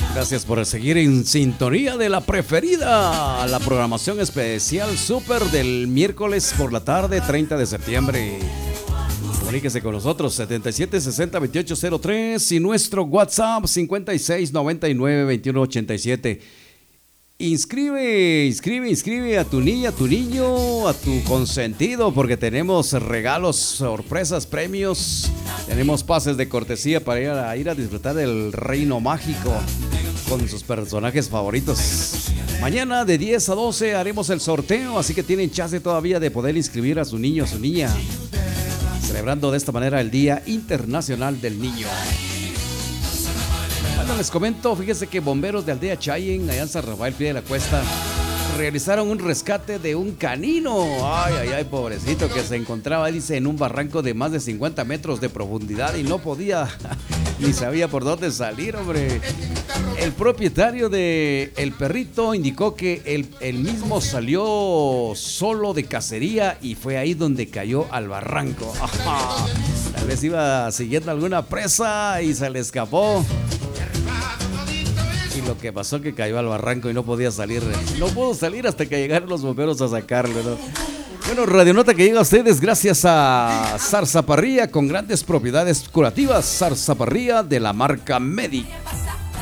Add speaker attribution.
Speaker 1: Gracias por seguir en sintonía de la preferida, la programación especial súper del miércoles por la tarde, 30 de septiembre. Comuníquese con nosotros, 7760-2803 y nuestro WhatsApp, 5699-2187. Inscribe a tu niña, a tu niño, a tu consentido, porque tenemos regalos, sorpresas, premios. Tenemos pases de cortesía para ir a disfrutar del reino mágico con sus personajes favoritos. Mañana de 10 a 12 haremos el sorteo, así que tienen chance todavía de poder inscribir a su niño o su niña, celebrando de esta manera el Día Internacional del Niño. Bueno, les comento, fíjense que bomberos de Aldea Chayen, allá en San Rafael, Pie de la Cuesta, realizaron un rescate de un canino. Ay, pobrecito, que se encontraba, dice, en un barranco de más de 50 metros de profundidad y no podía, ni sabía por dónde salir, hombre. El propietario de el perrito indicó que el mismo salió solo de cacería y fue ahí donde cayó al barranco. Tal vez iba siguiendo alguna presa y se le escapó. Y lo que pasó es que cayó al barranco y no podía salir. No pudo salir hasta que llegaron los bomberos a sacarlo, ¿no? Bueno, radionota que llega a ustedes gracias a Zarzaparrilla, con grandes propiedades curativas. Zarzaparrilla de la marca Medic.